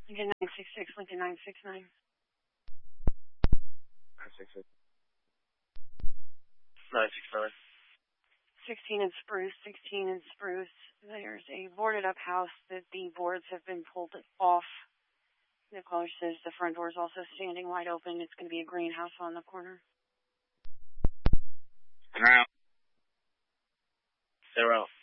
Lincoln 966, Lincoln 969. 966. 969. 16 in Spruce, 16 in Spruce. There's a boarded up house that the boards have been pulled off. The caller says the front door is also standing wide open. It's going to be a greenhouse on the corner. Now. They're out.